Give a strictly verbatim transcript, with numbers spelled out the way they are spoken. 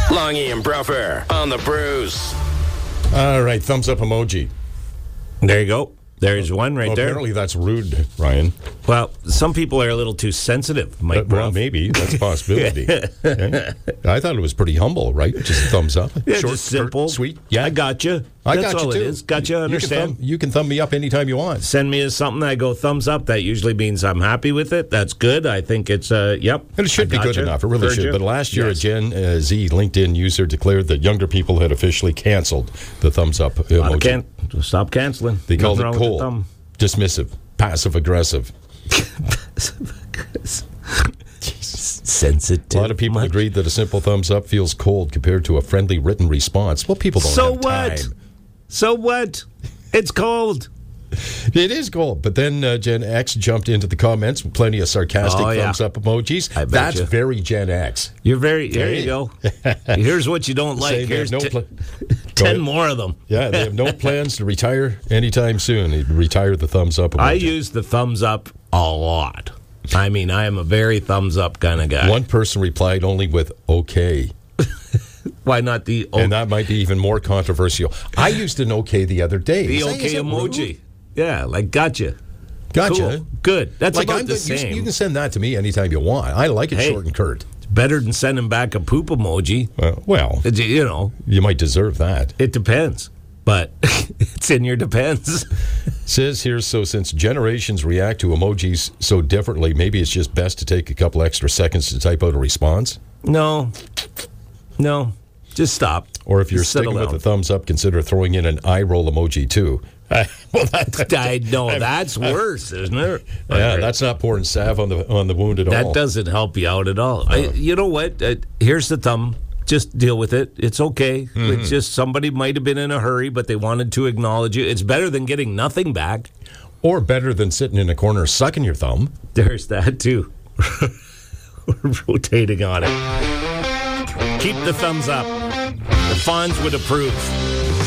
Longy and Bruffer on the Bruce. All right, thumbs up emoji. There you go. There's one right well, there. Apparently that's rude, Ryan. Well, some people are a little too sensitive, Mike. Uh, well, Bruff. maybe. That's a possibility. Okay. I thought it was pretty humble, right? Just a thumbs up. Yeah, Short, just simple. short, sweet. Yeah, I got you. I That's got you all too. it is. Got you, You understand? can, thumb, you can thumb me up anytime you want. Send me something, I go thumbs up. That usually means I'm happy with it. That's good. I think it's, uh, yep. And it should I be good gotcha. enough. It really Heard should. you. But last year, Yes. a Gen uh, Z LinkedIn user declared that younger people had officially canceled the thumbs up I emoji. can't stop canceling. They called Nothing it wrong with the cold, thumb. dismissive, passive aggressive. Sensitive. A lot of people much? agreed that a simple thumbs up feels cold compared to a friendly written response. Well, people don't So have what? time. So what? It's cold. It is cold. But then uh, Gen X jumped into the comments with plenty of sarcastic Oh, yeah. thumbs up emojis. I bet That's you. very Gen X. You're very. There Okay. you go. Here's what you don't like. Saying they Here's have no t- pla- Go ten ahead. more of them. Yeah, they have no plans to retire anytime soon. They'd retire the thumbs up emoji. I use the thumbs up a lot. I mean, I am a very thumbs up kind of guy. One person replied only with okay. Why not the o- And that might be even more controversial. I used an okay the other day. the Is that- okay is that emoji? rude? Yeah, like gotcha. Gotcha. Cool. Good. That's Like, about I'm the good. You, same. you can send that to me anytime you want. I like it Hey. short and curt. It's better than sending back a poop emoji. Uh, well, It- you know, you might deserve that. it depends. But it's in your depends. Says here, so since generations react to emojis so differently, maybe it's just best to take a couple extra seconds to type out a response. No. No. Just stop. Or if you're Just settle sticking with down. the thumbs up, consider throwing in an eye roll emoji too. well, that, I know that's worse, isn't it? yeah, that's not pouring salve on the on the wound at That all. doesn't help you out at all. I, you know what? Uh, here's the thumb. Just deal with it. It's okay. Mm-hmm. It's just somebody might have been in a hurry, but they wanted to acknowledge you. It's better than getting nothing back. Or better than sitting in a corner sucking your thumb. There's that too. We're rotating on it. Keep the thumbs up. The Fonz would approve.